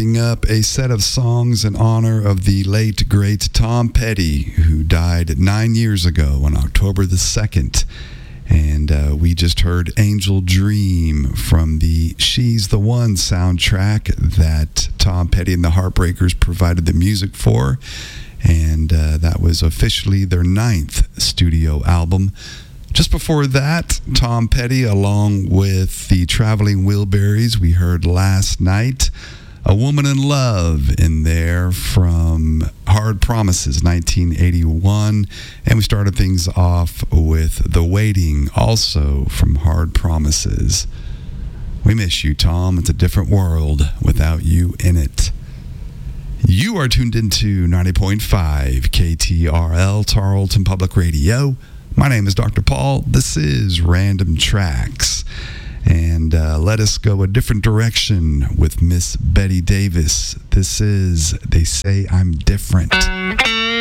wrapping up a set of songs in honor of the late, great Tom Petty, who died 9 years ago on October the 2nd. And we just heard Angel Dream from the She's the One soundtrack that Tom Petty and the Heartbreakers provided the music for. And that was officially their 9th studio album. Just before that, Tom Petty, along with the Traveling Wilburys, we heard Last Night, A Woman in Love in there from Hard Promises, 1981. And we started things off with The Waiting, also from Hard Promises. We miss you, Tom. It's a different world without you in it. You are tuned into 90.5 KTRL, Tarleton Public Radio. My name is Dr. Paul. This is Random Tracks. And let us go a different direction with Miss Betty Davis. This is They Say I'm Different.